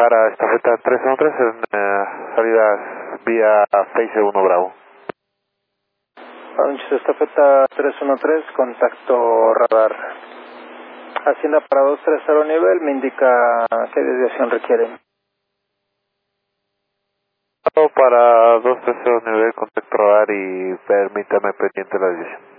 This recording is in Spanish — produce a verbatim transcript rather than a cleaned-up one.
bajar a estafeta tres uno tres en eh, salida vía seis uno Bravo. Anuncio estafeta tres uno tres, contacto radar. Hacienda para dos tres cero nivel, me indica qué desviación requieren. Para dos tres cero nivel, contacto radar y permítame pendiente la desviación.